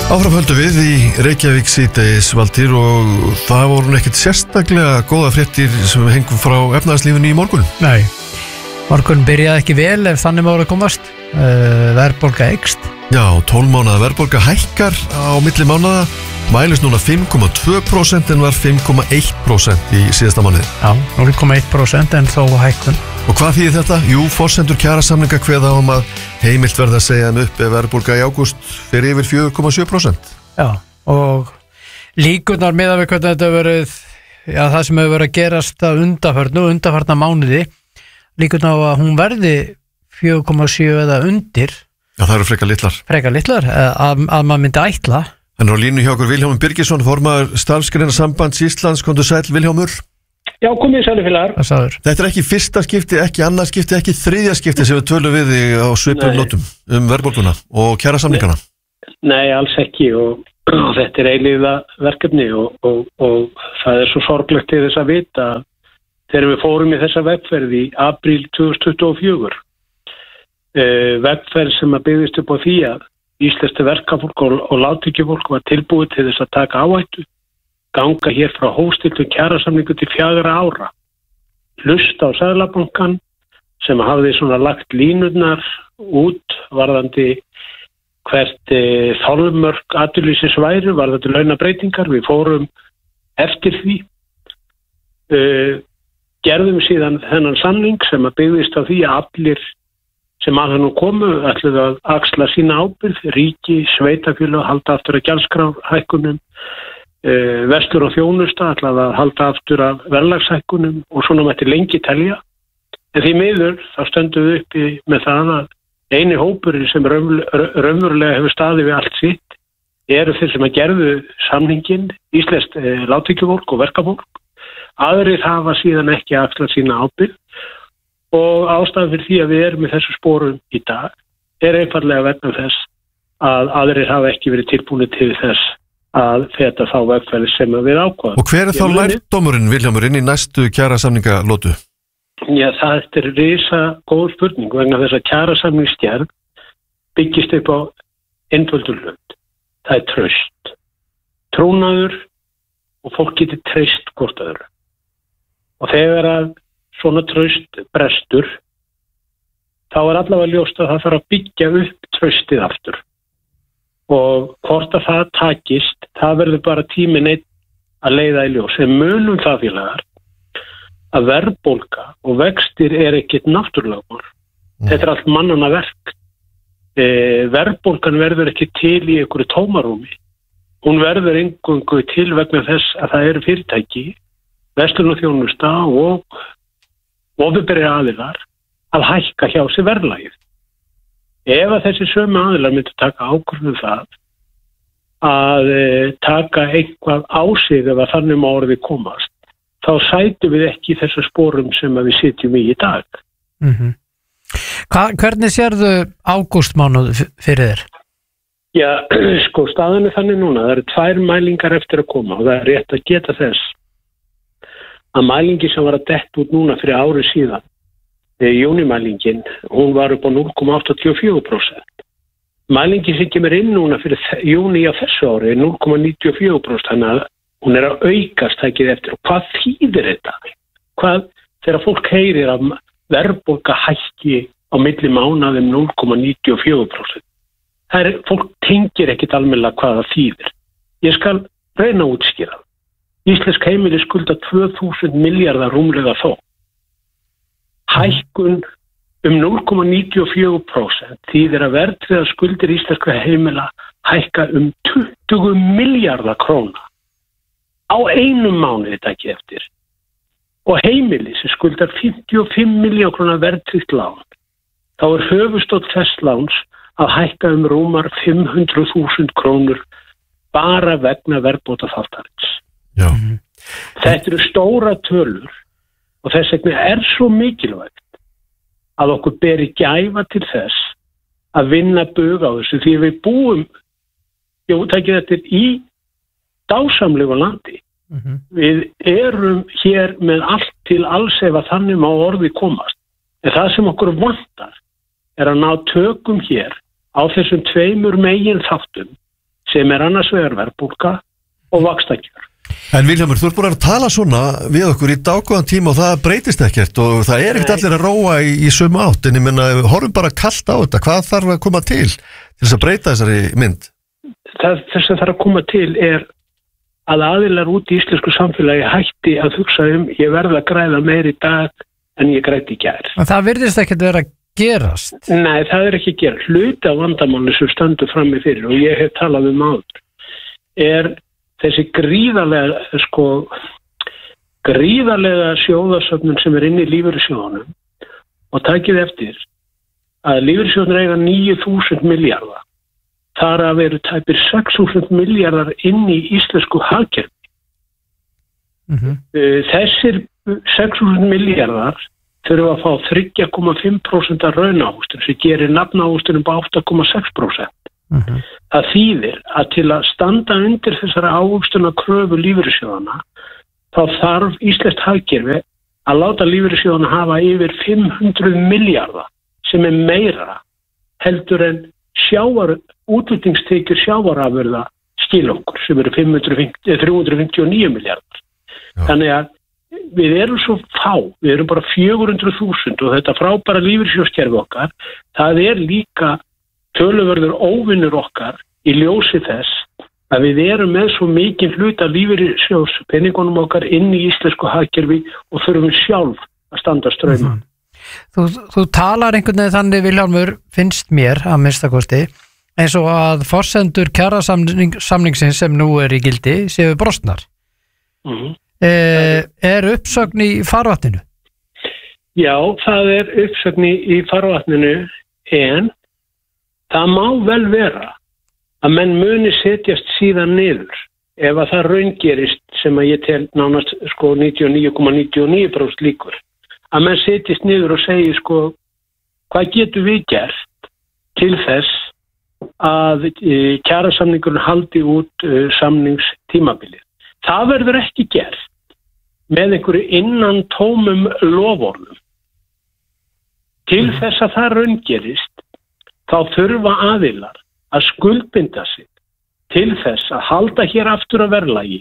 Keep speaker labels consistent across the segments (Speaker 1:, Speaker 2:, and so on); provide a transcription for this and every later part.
Speaker 1: Áfram höldum við í Reykjavík síðdegis, Valtýr, og það voru ekkert sérstaklega góða fréttir sem við hengum frá efnahagslífinu í morgun.
Speaker 2: Nei, morgun byrjaði ekki vel ef þannig má að komast. Verðbólga eykst.
Speaker 1: Já, 12 mánaða verðbólga hækkar á milli mánaða, mælist núna 5,2% en var 5,1% í síðasta mánuði.
Speaker 2: Já, 0,1% en þó hækkun.
Speaker 1: Og hvað þýðir þetta? Jú, forsendur kjarasamninga kveða að heimilt verða að segja upp ef verðbólga í ágúst fyrir yfir 4,7%.
Speaker 2: Já, og líkurnar miðað við hvernig þetta verið, já, það sem hefur verið að gerast að undanfarna mánuði, líkurnar á að hún verði 4,7 eða undir.
Speaker 1: Já, það eru frekar litlar.
Speaker 2: Að maður myndi ætla.
Speaker 1: Þannig á línu hjá okkur Vilhjálmur Birgisson, formaður Starfsgreinasambands Íslands. Komdu sæll, Vilhjálmur.
Speaker 3: Já, komið sælir félagar.
Speaker 1: Þetta er ekki fyrsta skipti, ekki annað skipti, ekki þriðja skipti sem við tölum við þig á svipum nótum verðbólguna og kjarasamningana.
Speaker 3: Nei, alls ekki og þetta er eilíða verkefni og það er svo sorglegt til þess að vita þegar við fórum í þessa vegferð í apríl 2024. Vegferð sem að byggðist upp á því að íslenskt verkafólk og lágtekjufólk var tilbúið til þess að taka áhættu, ganga hér frá hófstilltum kjarasamningu til 4 ára, hlusta á Seðlabankann sem hafði svona lagt línurnar út varðandi hvert þolmörk atvinnulífsins væru, varðandi launabreytingar. Við fórum eftir því, gerðum síðan þennan samning sem að byggðist á því að allir sem að hann komu ætluðu að axla sína ábyrgð, ríki, sveitarfélög, halda aftur af gjaldskrárhækkunum, verslur og þjónusta ætlaði að halda aftur af verðlagshækkunum og svona mætti lengi telja. En því miður þá stöndum við uppi með það að eini hópurinn sem raunverulega hefur staðið við allt sitt eru þeir sem að gerðu samningin, íslenskt lágtekjufólk og verkafólk. Aðrir hafa síðan ekki axlað sína ábyrgð. Og ástæðan fyrir því að við erum með þessu sporum í dag er einfaldlega vegna þess að aðrir hafa ekki verið tilbúnir til þess að þetta þá vegferð sem við ákváðum.
Speaker 1: Og hver er þá lærdómurinn, Vilhjálmur, inn í næstu kjarasamningalótu?
Speaker 3: Já, það er risa góð spurning vegna þess að kjarasamningsgerð byggist upp á einföldu hlut. Það er traust. Trúnaður og fólk getur treyst hvort öðru. Og þegar að svona traust brestur, þá er allavega ljóst að það þarf að byggja upp traustið aftur. Og hvort að það takist, það verður bara tíminn einn að leiða í ljós. En munum það félagar að verðbólga og vextir er ekkert náttúrulögmál. Þetta er allt mannanna verk. Verðbólgan verður ekki til í einhverju tómarúmi. Hún verður eingöngu til vegna þess að það eru fyrirtæki, verslun og þjónusta og opinberir aðilar að hækka hjá sig verðlagið. Ef að þessi sömu aðilar myndi taka ákvörðun það að taka eitthvað á sig ef að þannig má orðið komast, þá sætum við ekki þessu sporum sem að við sitjum í dag.
Speaker 2: Mm-hmm. Hvernig sérðu ágústmánuð fyrir þér?
Speaker 3: Já, sko, staðan er þannig núna. Það eru 2 mælingar eftir að koma og það er rétt að geta þess að mælingi sem var að detta út núna fyrir ári síðan, júnimælingin, hún var upp á 0,84%. Mælingi sem kemur inn núna fyrir júni á þessu ári er 0,94%, þannig að hún er að aukast tækið eftir. Og hvað þýðir þetta? Hvað þegar fólk heyrir að verðbólga hækki á milli mánaðum 0,94%? Fólk tengir ekkit almennilega hvað það þýðir. Ég skal reyna að útskýra það. Íslensk heimili skulda 2000 miljardar rúmlega þó. Hækkun 0,94% þýðir að verðtryggðar skuldir íslenskra heimila hækka 20 miljardar króna á einum mánuði takið eftir. Og heimili sem skuldar 55 miljón króna verðtryggt lán, þá er höfuðstóll þess láns að hækka rúmar 500.000 krónur bara vegna verðbótaþáttarins.
Speaker 1: Já.
Speaker 3: Þetta eru stóra tölur og þess vegna er svo mikilvægt að okkur beri gæfa til þess að vinna bug á þessu því við búum, takið þetta í dásamlegu landi. Við erum hér með allt til alls ef að þannig má orði komast. En það sem okkur vantar er að ná tökum hér á þessum 2 megin þáttum sem annars vegar verðbólga og vaxtakjör.
Speaker 1: En Vilhjálmur, þú ert búin að tala svona við okkur í dágóðan tíma og það breytist ekkert og það ekkert allir að róa í sömu átt, en ég menna, horfum bara kalt á þetta, hvað þarf að koma til þess að breyta þessari mynd?
Speaker 3: Þess að þarf að koma til að aðilar út í íslensku samfélagi hætti að hugsa ég verð að græða meir í dag en ég græti í gær.
Speaker 2: En það virðist ekkert vera að gerast? Nei,
Speaker 3: það ekki að gera. Hluti af vandamáli sem stendur frammi fyrir og ég hef talað áður þessi gríðarlega sjóðasöfnun sem inni í lífeyrissjóðunum og takið eftir að lífeyrissjóðunum eiga 9.000 milljarða. Þar að veru tæpir 6.000 milljarðar inni í íslensku hagkerfi. Þessir 6.000 milljarðar þurfa að fá 3,5% raunávöxtun sem gerir nafnávöxtunum á 8,6%. Það þýðir að til að standa undir þessari ávöxtuna kröfu lífeyrissjóðana þá þarf íslenskt hagkerfi að láta lífeyrissjóðana hafa yfir 500 milljarða sem meira heldur en útflutningstekjur sjávarafurða skil okkur sem eru 359 milljarðar. Þannig að við erum svo fá, við erum bara 400.000 og þetta frábæra lífeyrissjóðskerfi okkar, það líka töluverður óvinnur okkar í ljósi þess að við erum með svo mikið hluta lífeyrissjóðspenningunum okkar inn í íslensku hagkerfi og þurfum sjálf að standa strauma.
Speaker 2: Þú talar einhvern veginn þannig, Vilhjálmur, finnst mér að minnstakosti, eins og að forsendur kjarasamningsins sem nú í gildi séu brostnar. Uppsögn í farvatninu?
Speaker 3: Já, það uppsögn í farvatninu en það má vel vera að menn muni setjast síðan niður ef að það raungerist sem að ég tel nánast 99,99% líkur að menn setjast niður og segi hvað getum við gert til þess að kjarasamningurinn haldi út samningstímabilið. Það verður ekki gert með einhverju innan tómum loforðum. Til þess að það raungerist þá þurfa aðilar að skuldbinda sig til þess að halda hér aftur að verðlagi.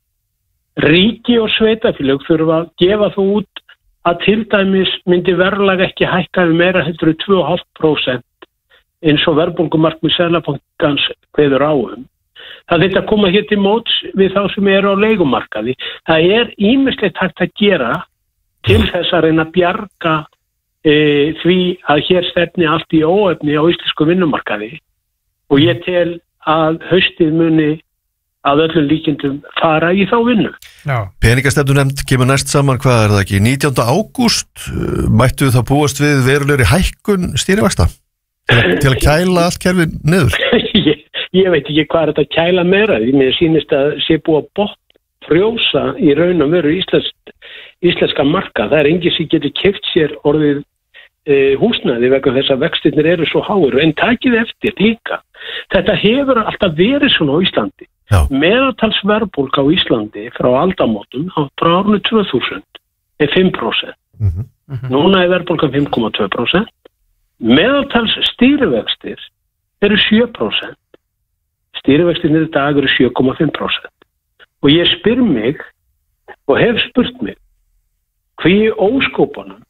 Speaker 3: Ríki og sveitarfélög þurfa að gefa þú út að til dæmis myndi verðlag ekki hækka meira heldur 2,5% eins og verðbólgumarkmið Seðlabankans kveður á Það að koma hér til móts við þá sem eru á leigumarkaði. Það ýmislegt hægt að gera til þess að reyna að bjarga því að hér stefni allt í óefni á íslensku vinnumarkaði og ég tel að haustið muni að öllum líkindum fara í þá vinnu.
Speaker 1: Peningastefnunefnd kemur næst saman, hvað það ekki, 19. ágúst, mættu þá búast við verulegri hækkun stýrivaxta til að kæla allt kerfið niður?
Speaker 3: Ég veit ekki hvað þetta kæla meira, mér sýnist að sé búið að frjósa í raun og veru íslenska marka. Það enginn sem getur keypt sér orðið húsnæði vegna þess að vextirnir eru svo háir, en takið eftir líka. Þetta hefur alltaf verið svona á Íslandi. Meðaltalsverðbólga á Íslandi frá aldamótum frá árinu 2000 5%. Núna verðbólgan 5,2%. Meðaltals stýrivextir eru 7%. Stýrivextirnir í dag eru 7,5%. Og ég spyr mig og hef spurt mig hví óskopunum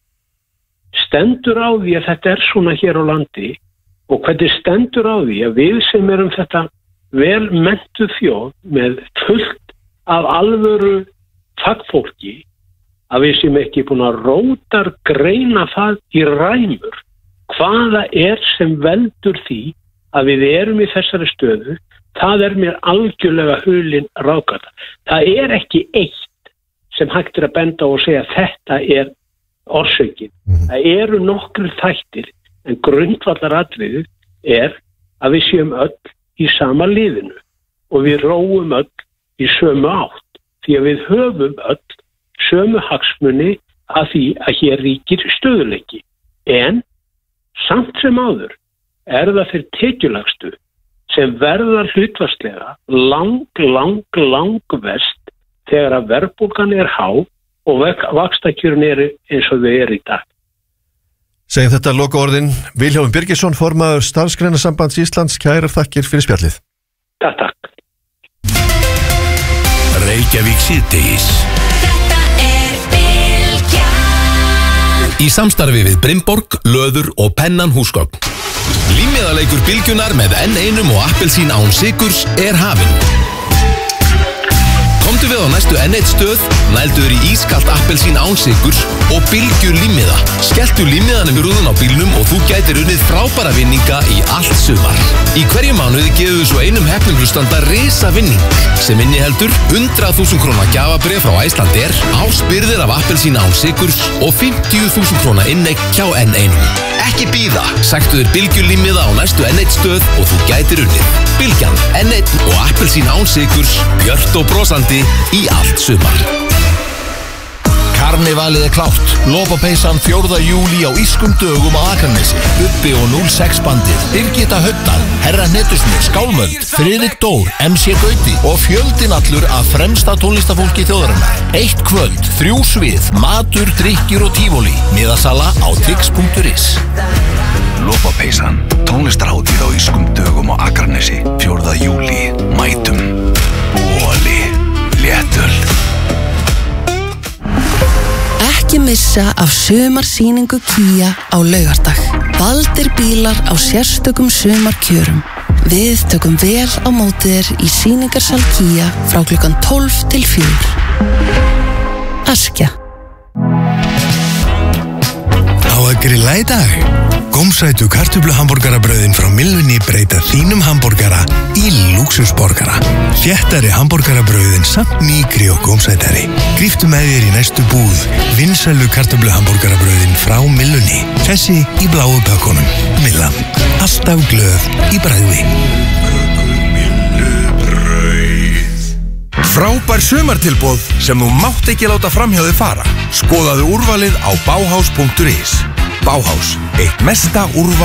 Speaker 3: stendur á því að þetta svona hér á landi og hvernig stendur á því að við sem erum þetta vel menntuð þjóð með fullt af alvöru fagfólki að við sem ekki búin að rótar greina það í ræmur hvaða sem veldur því að við erum í þessari stöðu, það mér algjörlega hulin ráðgáta. Það ekki eitt sem hægt að benda og segja þetta orsökin. Það eru nokkrir þættir en grundvallaratriðið að við séum öll í sama liðinu og við róum öll í sömu átt því að við höfum öll sömu hagsmuni að því að hér ríkir stöðuleiki. En samt sem áður það fyrir tekjulægstu sem verða hlutfallslega lang verst þegar að verðbólgan há og vaxtakjörin eins og þau í dag.
Speaker 1: Segjum þetta lokaorðin. Vilhjálmur Birgisson, formaður Starfsgreinasambands Íslands, kærar þakkir fyrir spjallið.
Speaker 3: Takk.
Speaker 4: Reykjavík síðdegis.
Speaker 5: Þetta Bylgjan.
Speaker 4: Í samstarfi við Brimborg, Löður og Pennan húsgögn. Límmiðaleikur Bylgjunar með N1 og appelsín án sykurs hafinn. Komdu við á næstu N1 stöð, nælduður í ískalt appelsín án sykurs og Bylgju límmiða. Skelltu límmiðanum í rúðun á bílnum og þú gætir unnið frábæra vinninga í allt sumar. Í hverju mánuði gefum við svo einum heppnum hlustanda risa vinning sem inniheldur 100.000 króna gjafabréf frá Icelandair, áspyrðir af appelsín án sykurs og 50.000 króna inneign hjá N1. Ekki bíða, sæktu þér Bylgju límmiða á næstu N1 stöð og þú gætir unnið. Bylgjan, N1 og appelsín án sykurs, björt og brosandi í allt sumar. Karnevalið klárt. Lopapeysan 4. júlí á Írskum dögum á Akranesi. Bubbi og 06 bandið, Birgitta Högdal, Herra Hnetusmjör, Skálmöld, Friðrik Dór, MC Gauti og fjöldin allur af fremsta tónlistafólki þjóðarinnar. 1 kvöld, 3 svið, matur, drykkir og tífóli. Miðasala á tix.is.
Speaker 6: Lopapeysan, tónlistarhátíð á Írskum dögum á Akranesi. 4. júlí, mætum. Óli, léttöl.
Speaker 7: Ekki missa af sumarsýningu Kia á laugardag. Baldir bílar á sérstökum sumarkjörum. Við tökum vel á móti þér í sýningarsal Kia frá klukkan 12 til 4. Askja.
Speaker 8: Á að grilla í dag? Gómsætu kartöfluhamborgarabrauðin frá Milvunni breyta þínum hamborgara í lúxusborgara. Þéttari hamborgarabrauðin samt mýkri og gómsætari. Gríftu með þér í næstu búð. Vinsælu kartöfluhamborgarabrauðin frá Milvunni. Þessi í bláu pökkunum. Millan. Alltaf glöð í bragði.
Speaker 9: Frábær sumartilboð sem þú mátt ekki láta framhjá þig fara. Skoðaðu úrvalið á Bauhaus.is. Bauhaus, eitt mesta úrval